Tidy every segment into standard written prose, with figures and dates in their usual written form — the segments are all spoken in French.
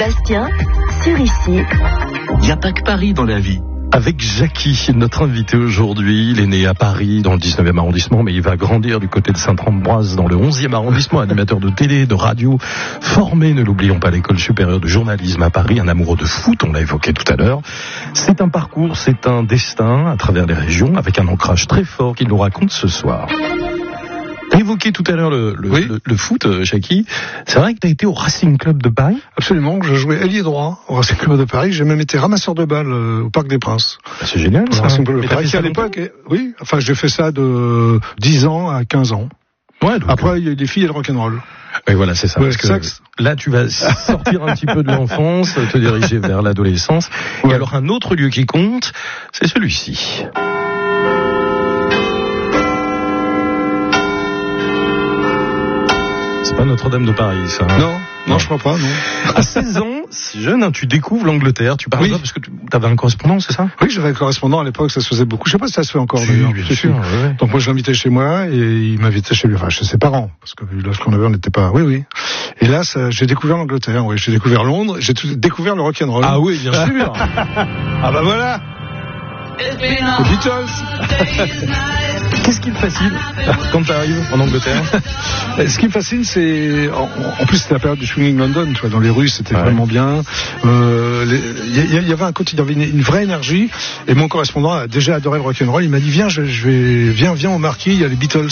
Sébastien, sur Ici. Il n'y a pas que Paris dans la vie. Avec Jackie, notre invité aujourd'hui, il est né à Paris dans le 19e arrondissement, mais il va grandir du côté de Saint-Ambroise dans le 11e arrondissement, animateur de télé, de radio, formé, ne l'oublions pas, à l'école supérieure de journalisme à Paris, un amoureux de foot, on l'a évoqué tout à l'heure. C'est un parcours, c'est un destin à travers les régions, avec un ancrage très fort qu'il nous raconte ce soir. T'as évoqué tout à l'heure le foot, Jackie. C'est vrai que t'as été au Racing Club de Paris ? Absolument, je jouais ailier droit au Racing Club de Paris. J'ai même été ramasseur de balles au Parc des Princes. Bah, c'est génial, ça. Racing Club de Paris, à l'époque, oui. Enfin, j'ai fait ça de 10 ans à 15 ans. Ouais, donc... Après, il y a eu des filles et le rock'n'roll. Et voilà, c'est ça. Ouais, parce que là, tu vas sortir un petit peu de l'enfance, te diriger vers l'adolescence. Ouais. Et alors, un autre lieu qui compte, c'est celui-ci. C'est pas Notre-Dame de Paris, ça. Hein. Non, je crois pas, non. À 16 ans, si jeune, hein, tu découvres l'Angleterre. Tu parles parce que tu avais un correspondant, c'est ça ? Oui, j'avais un correspondant à l'époque, ça se faisait beaucoup. Je sais pas si ça se fait encore, d'ailleurs. Bien sûr, ouais. Donc moi, je l'invitais chez moi et il m'invitait chez lui, enfin, chez ses parents. Parce que vu l'âge qu'on avait, on n'était pas... Oui. Et là, j'ai découvert l'Angleterre, j'ai découvert Londres, j'ai découvert le rock'n'roll. Ah oui, bien sûr. Ah bah voilà. Les Beatles. Qu'est-ce qui te fascine quand tu arrives en Angleterre ? Ce qui me fascine, c'est... En plus, c'était la période du swinging London, tu vois, dans les rues, c'était vraiment bien. Il y avait un côté, il y avait une vraie énergie. Et mon correspondant a déjà adoré le rock'n'roll. Il m'a dit, viens au Marquis, il y a les Beatles.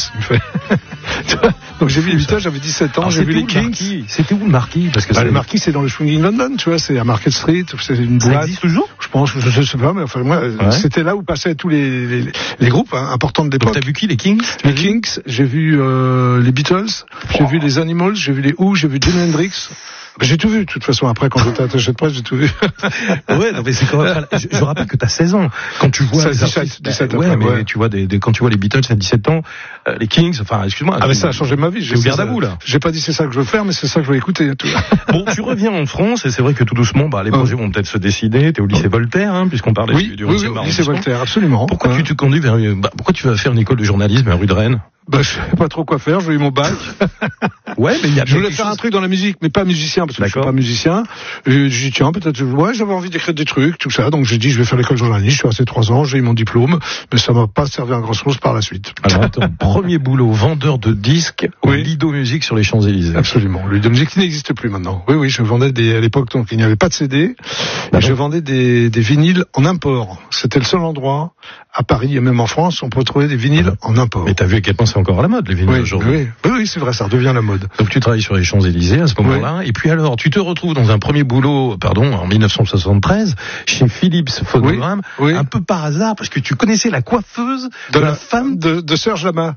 Donc j'ai vu les Beatles, j'avais 17 ans, alors, j'ai vu les Kings. C'était où le Marquis ? Parce que le Marquis, c'est dans le swinging London, tu vois, c'est à Market Street, c'est une boîte. Ça existe toujours ? Je pense, je sais pas, mais enfin moi, c'était là où passaient tous les groupes importants de l'époque. Donc t'as vu qui, les Kings ? Les Kings, j'ai vu les Beatles, j'ai vu les Animals, j'ai vu les Who, j'ai vu Jimi Hendrix. J'ai tout vu, de toute façon, après, quand j'étais attaché de presse, j'ai tout vu. Ouais, non, mais c'est quand même, je rappelle que t'as 16 ans. Quand tu vois les artistes, 17 ouais, mais tu vois quand tu vois les Beatles à 17 ans, les Kings, enfin, excuse-moi. Ah, mais ça a changé ma vie. J'ai au garde à vous, là. J'ai pas dit c'est ça que je veux faire, mais c'est ça que je veux écouter, tout. Bon, tu reviens en France, et c'est vrai que tout doucement, les projets vont peut-être se décider. T'es au lycée Voltaire, hein, puisqu'on parlait du 11e arrondissement. Lycée Voltaire, absolument. Pourquoi tu te conduis pourquoi tu vas faire une école de journalisme à rue de Rennes? Je sais pas trop quoi faire, j'ai eu mon bac. Ouais, mais je voulais faire un truc dans la musique, mais pas musicien, parce que je suis pas musicien. Et j'ai dit, tiens, peut-être, j'avais envie d'écrire des trucs, tout ça. Donc j'ai dit, je vais faire l'école de journalisme. Je suis resté 3 ans, j'ai eu mon diplôme, mais ça m'a pas servi à grand chose par la suite. Alors, ton premier boulot, vendeur de disques au Lido Musique sur les Champs-Élysées. Absolument. Le Lido Musique qui n'existe plus maintenant. Oui, je vendais à l'époque, donc il n'y avait pas de CD. Et je vendais des vinyles en import. C'était le seul endroit à Paris et même en France, on peut trouver des vinyles en import. Mais t'as vu à quel point c'est encore à la mode, les vinyles aujourd'hui. Oui, c'est vrai, ça redevient la mode. Donc tu travailles sur les Champs-Élysées à ce moment-là, et puis alors, tu te retrouves dans un premier boulot, en 1973, chez Philips Phonogramme, un peu par hasard, parce que tu connaissais la coiffeuse de la femme de Serge Lama.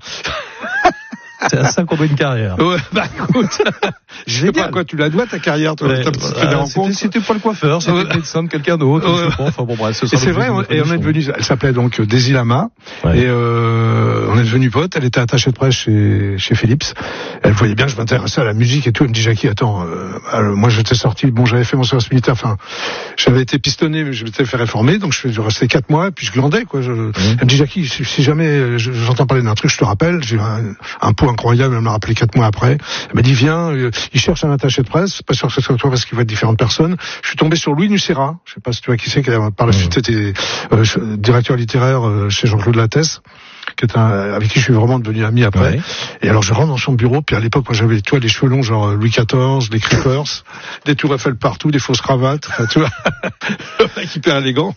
C'est à ça qu'on doit une carrière. Ouais, écoute, je sais pas à quoi tu la dois ta carrière, toi. C'était pas le coiffeur, c'était le médecin de quelqu'un d'autre. C'est vrai, et on est devenu, elle s'appelait donc Daisy Lama, et on est devenu potes. Elle était attachée de presse chez Philips. Elle voyait bien que je m'intéressais à la musique et tout. Elle me dit, Jackie, attends, moi j'étais sorti, j'avais fait mon service militaire, j'avais été pistonné, mais je m'étais fait réformer, donc je restais 4 mois, puis je glandais, quoi. Elle me dit, Jackie, si jamais j'entends parler d'un truc, je te rappelle, j'ai un pot incroyable, elle m'a rappelé 4 mois après. Elle m'a dit, viens, il cherche un attaché de presse, pas sûr que ce soit toi parce qu'il va être différentes personnes. Je suis tombé sur Louis Nucera, je sais pas si tu vois qui c'est, qui par la suite était directeur littéraire chez Jean-Claude Lattès, avec qui je suis vraiment devenu ami après. Ouais. Et alors je rentre dans son bureau, puis à l'époque, moi j'avais, tu vois, les cheveux longs, genre Louis XIV, des creepers, des tours Eiffel partout, des fausses cravates, tu vois, le mec hyper élégant.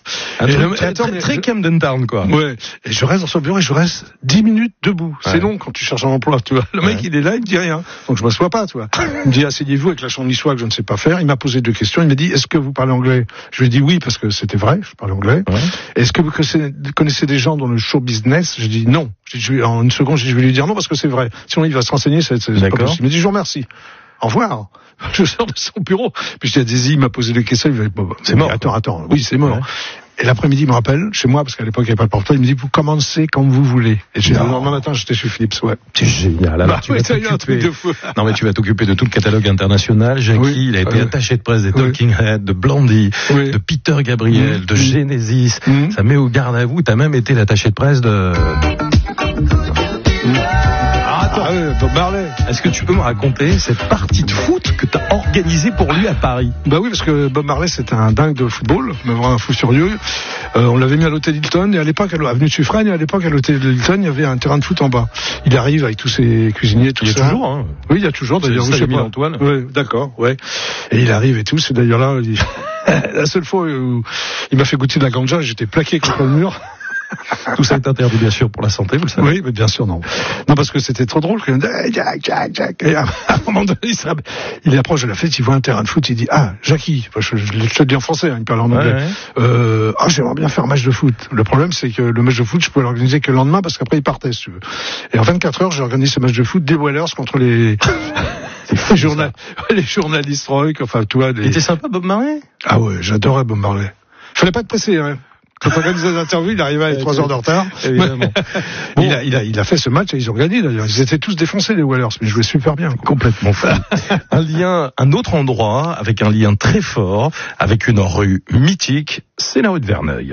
Très Camden Town, quoi. Ouais. Et je reste dans son bureau et je reste 10 minutes debout. Ouais. C'est long quand tu cherches un emploi, tu vois. Le mec, il est là, il me dit rien. Donc je m'assois pas, tu vois. Il me dit, asseyez-vous avec l'accent niçois que je ne sais pas faire. Il m'a posé 2 questions. Il m'a dit, est-ce que vous parlez anglais? Je lui ai dit oui, parce que c'était vrai, je parlais anglais. Ouais. Est-ce que vous connaissez des gens dans le show business? Je dis non. En une seconde, je vais lui dire non parce que c'est vrai. Sinon, il va se renseigner, c'est pas possible. Il m'a dit, je vous remercie. Au revoir. Je sors de son bureau. Puis je dis à Daisy, il m'a posé 2 questions. Il m'a dit, c'est mort. Attends. Oui, c'est mort. Ouais. Et l'après-midi, il me rappelle, chez moi, parce qu'à l'époque, il n'y avait pas le portable, il me dit, vous commencez quand vous voulez. Et le lendemain matin, j'étais chez Philips, ouais. C'est génial. Alors, tu vas t'occuper. Non, mais tu vas t'occuper de tout le catalogue international. Jackie, il a été attaché de presse des Talking Heads, de Blondie, de Peter Gabriel, de Genesis. Ça met au garde à vous. T'as même été l'attaché de presse de... Bob Marley. Est-ce que tu peux me raconter cette partie de foot que t'as organisé pour lui à Paris. Bah oui, parce que Bob Marley c'était un dingue de football, mais vraiment un fou furieux. On l'avait mis à l'hôtel Hilton, et à l'époque, avenue de Suffren, et à l'époque, à l'hôtel Hilton, il y avait un terrain de foot en bas. Il arrive avec tous ses cuisiniers, tout ça. Il y a toujours, hein. Oui, il y a toujours, d'ailleurs, je sais pas. Antoine. Oui, d'accord, ouais. Et il arrive et tout, c'est d'ailleurs là, la seule fois où il m'a fait goûter de la ganja, j'étais plaqué contre le mur. Tout ça est interdit, bien sûr, pour la santé, vous le savez. Oui, mais bien sûr, non. Non, parce que c'était trop drôle. Jack. Et à un moment donné, il approche de la fête, il voit un terrain de foot, il dit, Jackie. Enfin, je te le dis en français, hein, il parle en anglais. J'aimerais bien faire un match de foot. Le problème, c'est que le match de foot, je pouvais l'organiser que le lendemain, parce qu'après, il partait, si tu veux. Et en 24 heures, j'ai organisé ce match de foot des Whalers contre les journalistes rock, enfin, toi. Il était sympa, Bob Marley? Ah ouais, j'adorais Bob Marley. Fallait pas te presser, hein. Quand on organise des interviews, il arrivait avec 3 heures de retard. Évidemment. Bon. Il a fait ce match et ils ont gagné d'ailleurs. Ils étaient tous défoncés, les Whalers, mais ils jouaient super bien. Complètement fou. Un autre endroit avec un lien très fort, avec une rue mythique, c'est la rue de Verneuil.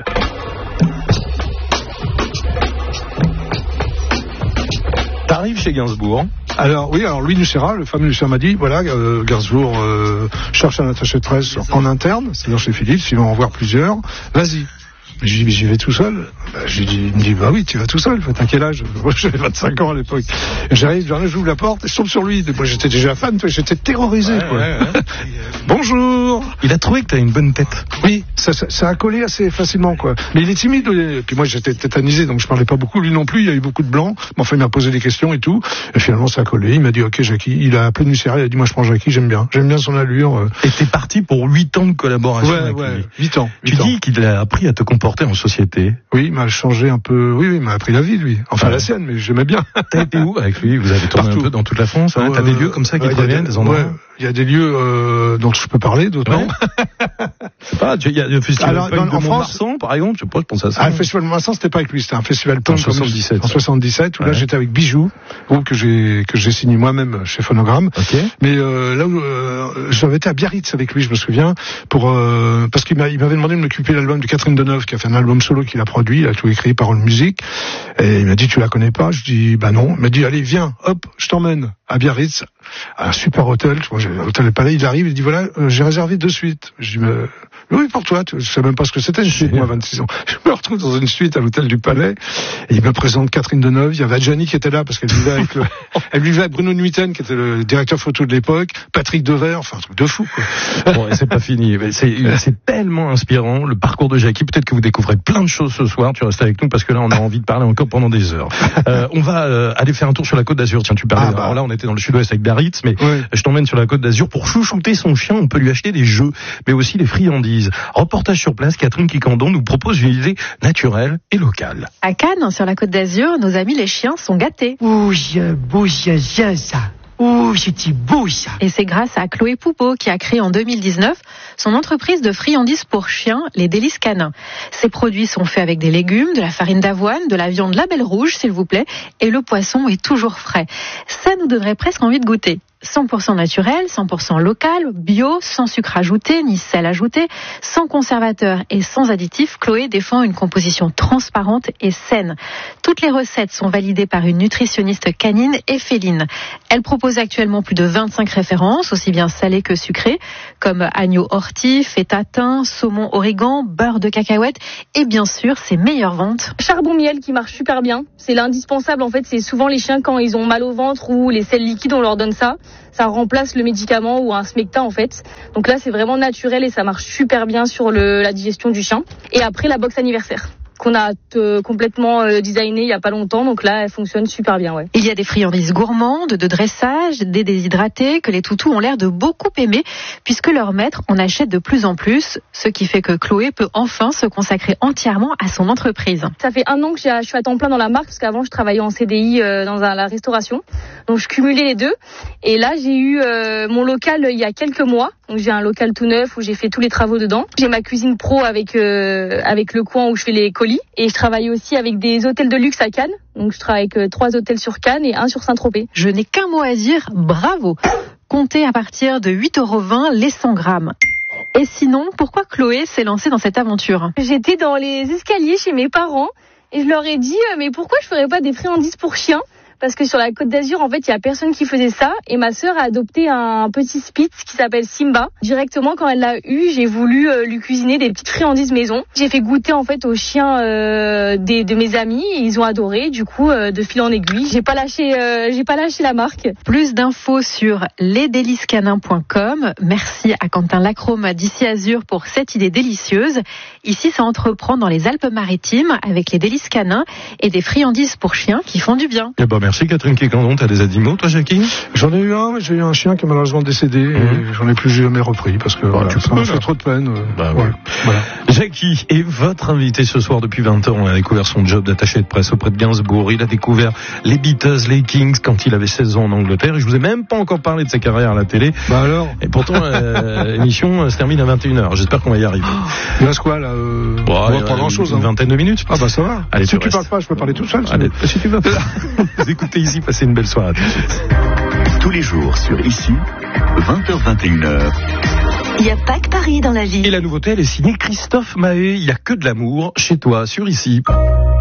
T'arrives chez Gainsbourg. Alors Louis Nucera, le fameux Nucera m'a dit, voilà, Gainsbourg cherche un attaché de presse en interne, c'est-à-dire chez Philips, ils vont en voir plusieurs, vas-y. J'ai dit, mais j'y vais tout seul. Il me dit, bah oui, tu vas tout seul. T'as quel âge? Moi, j'avais 25 ans à l'époque. J'arrive, j'ouvre la porte et je tombe sur lui. Moi, j'étais déjà fan, j'étais terrorisé, quoi. Ouais. Bonjour. Il a trouvé que t'avais une bonne tête. Oui, ça a collé assez facilement, quoi. Mais il est timide. Et puis moi, j'étais tétanisé, donc je parlais pas beaucoup. Lui non plus, il y a eu beaucoup de blancs. Mais enfin, il m'a posé des questions et tout. Et finalement, ça a collé. Il m'a dit, ok, Jackie. Il a appelé Nucera, il a dit, moi, je prends Jackie, j'aime bien son allure. Et t'es parti pour 8 ans de collaboration avec lui. 8 ans. Tu dis qu'il a appris à te comporter en société. Oui, il m'a changé un peu. Oui, il m'a appris la vie, lui. Enfin, la sienne, mais j'aimais bien. T'as été où avec lui? Vous avez tourné un peu dans toute la France, hein? T'as des lieux comme ça qui te reviennent, des endroits? Ouais, il y a des lieux dont je peux parler, d'autres non. Je sais pas, il y a le festival en France, par exemple, je pense à ça. Le festival de Mont-Marsan, c'était pas avec lui, c'était un festival en 77. En 77, où là j'étais avec Bijoux, groupe que j'ai signé moi-même chez Phonogramme. Okay. Mais là où j'avais été à Biarritz avec lui, je me souviens, parce qu'il m'avait demandé de m'occuper de l'album de Catherine Deneuve, qui a fait un album solo qu'il a produit, il a tout écrit, paroles, musique. Et il m'a dit, tu la connais pas? Je dis, bah non. Il m'a dit, allez, viens, hop, je t'emmène à Biarritz, à un super hôtel, l'hôtel Palais. Il arrive, il dit, voilà, j'ai réservé 2 suites. Je dis, oui, pour toi, je sais même pas ce que c'était, une suite, moi, 26 ans. Je me retrouve dans une suite à l'hôtel du Palais, et il me présente Catherine Deneuve, il y avait Adjani qui était là, parce qu'elle vivait elle vivait avec Bruno Nuiten, qui était le directeur photo de l'époque, Patrick Devers, enfin, un truc de fou, quoi. Bon, et c'est pas fini. C'est tellement inspirant, le parcours de Jackie. Peut-être que vous découvrez plein de choses ce soir. Tu restes avec nous, parce que là, on a envie de parler encore pendant des heures. On va aller faire un tour sur la Côte d'Azur. Tiens, tu parlais. Alors là, on était dans le sud-ouest avec Biarritz, mais je t'emmène sur la Côte d'Azur pour chouchouter son chien. On peut lui acheter des jeux, mais aussi des friandises. Reportage sur place, Catherine Quicandon nous propose une idée naturelle et locale. À Cannes, sur la Côte d'Azur, nos amis les chiens sont gâtés. Bouge, ça. C'est beau ça. Et c'est grâce à Chloé Poupeau qui a créé en 2019 son entreprise de friandises pour chiens, les Délices Canins. Ces produits sont faits avec des légumes, de la farine d'avoine, de la viande label rouge s'il vous plaît, et le poisson est toujours frais. Ça nous donnerait presque envie de goûter. 100% naturel, 100% local, bio, sans sucre ajouté ni sel ajouté, sans conservateur et sans additifs, Chloé défend une composition transparente et saine. Toutes les recettes sont validées par une nutritionniste canine et féline. Elle propose actuellement plus de 25 références, aussi bien salées que sucrées, comme agneau ortie, feta thym, saumon origan, beurre de cacahuète et bien sûr ses meilleures ventes. Charbon miel qui marche super bien, c'est l'indispensable en fait, c'est souvent les chiens quand ils ont mal au ventre ou les selles liquides on leur donne ça. Ça remplace le médicament ou un smecta en fait. Donc là c'est vraiment naturel et ça marche super bien sur la digestion du chien. Et après la box anniversaire qu'on a complètement designé il y a pas longtemps, donc là elle fonctionne super bien. Ouais. Il y a des friandises gourmandes, de dressage, des déshydratés que les toutous ont l'air de beaucoup aimer puisque leur maître en achète de plus en plus, ce qui fait que Chloé peut enfin se consacrer entièrement à son entreprise. Ça fait 1 an que je suis à temps plein dans la marque parce qu'avant je travaillais en CDI dans la restauration, donc je cumulais les deux et là j'ai eu mon local il y a quelques mois, donc j'ai un local tout neuf où j'ai fait tous les travaux dedans. J'ai ma cuisine pro avec le coin où je fais les colis et je travaille aussi avec des hôtels de luxe à Cannes. Donc je travaille avec 3 hôtels sur Cannes et 1 sur Saint-Tropez. Je n'ai qu'un mot à dire, bravo. Comptez à partir de 8,20 € les 100 grammes. Et sinon, pourquoi Chloé s'est lancée dans cette aventure? J'étais dans les escaliers chez mes parents et je leur ai dit mais pourquoi je ferais pas des friandises pour chiens? parce que sur la Côte d'Azur, en fait, il y a personne qui faisait ça. Et ma sœur a adopté un petit Spitz qui s'appelle Simba. Directement, quand elle l'a eu, j'ai voulu lui cuisiner des petites friandises maison. J'ai fait goûter en fait aux chiens de mes amis. Et ils ont adoré. Du coup, de fil en aiguille, j'ai pas lâché la marque. Plus d'infos sur lesdélicescanins.com. Merci à Quentin Lacrome d'Ici Azur pour cette idée délicieuse. Ici, ça entreprend dans les Alpes-Maritimes avec les délices canins et des friandises pour chiens qui font du bien. Eh ben merci Catherine Quécandon. T'as des animaux toi, Jackie? J'en ai eu un, j'ai eu un chien qui est malheureusement décédé et j'en ai plus jamais repris parce que ça m'a fait trop de peine. Voilà. Jackie est votre invité ce soir depuis 20 ans. On a découvert son job d'attaché de presse auprès de Gainsbourg. Il a découvert les Beatles, les Kings quand il avait 16 ans en Angleterre. Et je vous ai même pas encore parlé de sa carrière à la télé. Alors. Et pourtant, l'émission se termine à 21h. J'espère qu'on va y arriver. Il reste quoi là pas grand chose. Une vingtaine de minutes. Ah bah ça va. Allez, si tu parles pas, je peux parler tout seul. Allez, si tu veux. Vous écoutez Ici, passez une belle soirée. Tous les jours sur Ici, 20h-21h. Il n'y a pas que Paris dans la vie. Et la nouveauté, elle est signée Christophe Mahé. Il n'y a que de l'amour chez toi, sur Ici.